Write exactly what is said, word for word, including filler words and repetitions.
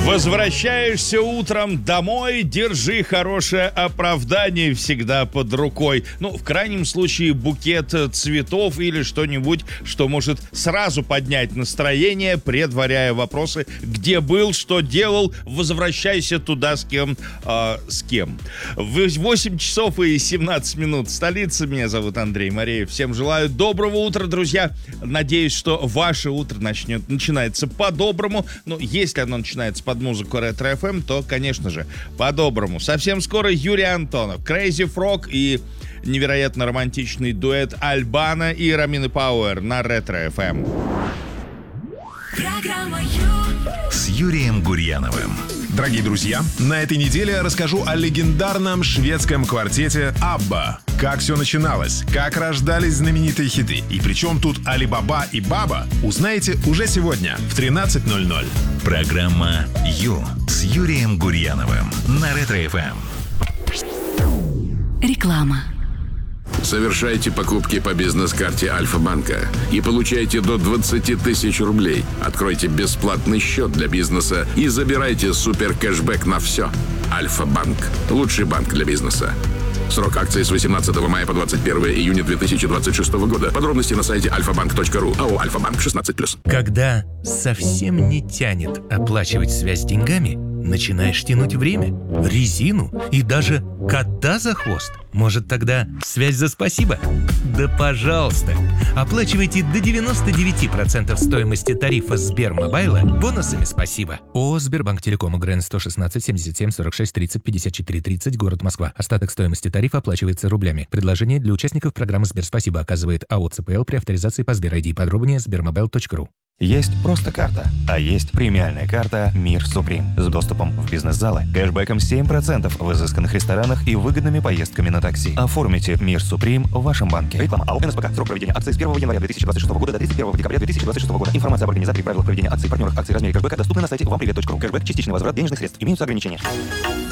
Возвращаешься утром домой, держи хорошее оправдание всегда под рукой. Ну, в крайнем случае, букет цветов или что-нибудь, что может сразу поднять настроение, предваряя вопросы, где был, что делал, возвращайся туда с кем, э, с кем. восемь часов и семнадцать минут. Столица. Меня зовут Андрей Мареев. Всем желаю доброго утра, друзья. Надеюсь, что ваше утро начнет, начинается по-доброму. Но если оно начинается под музыку Ретро эф эм, то, конечно же, по-доброму. Совсем скоро Юрий Антонов, Crazy Frog и невероятно романтичный дуэт Альбана и Ромины Пауэр на Ретро эф эм. Программа Ю с Юрием Гурьяновым. Дорогие друзья, на этой неделе я расскажу о легендарном шведском квартете Абба. Как все начиналось, как рождались знаменитые хиты. И причем тут Али Баба и Баба, узнаете уже сегодня в тринадцать ноль ноль. Программа Ю с Юрием Гурьяновым на Ретро эф эм. Реклама. Совершайте покупки по бизнес-карте Альфа-банка и получайте до двадцать тысяч рублей. Откройте бесплатный счет для бизнеса и забирайте супер-кэшбэк на все. Альфа-банк. Лучший банк для бизнеса. Срок акции с восемнадцатого мая по двадцать первое июня две тысячи двадцать шестого года. Подробности на сайте альфа банк точка ру. АО «Альфа-банк» шестнадцать плюс. Когда совсем не тянет оплачивать связь деньгами, начинаешь тянуть время, резину и даже кота за хвост. Может, тогда связь за спасибо? Да пожалуйста! Оплачивайте до девяноста девяти процентов стоимости тарифа Сбермобайла бонусами спасибо. ООО «Сбербанк Телеком», УГРН сто шестнадцать семьдесят семь сорок шесть тридцать пятьдесят четыре тридцать, город Москва. Остаток стоимости тарифа оплачивается рублями. Предложение для участников программы «Сберспасибо» оказывает АО «ЦПЛ» при авторизации по Сбер ай ди. Подробнее сбермобайл точка ру. Есть просто карта, а есть премиальная карта «Мир Суприм» с доступом в бизнес-залы, кэшбэком семь процентов в изысканных ресторанах и выгодными поездками на такси. Оформите «Мир Суприм» в вашем банке. Реклама АО «НСПК». Срок проведения акции с первого января две тысячи двадцать шестого года до тридцать первого декабря две тысячи двадцать шестого года. Информация об организаторе и правилах проведения акций, партнерах акций, размере кэшбэка доступна на сайте вампривет точка ру. Кэшбэк – частичный возврат денежных средств. Имеются ограничения.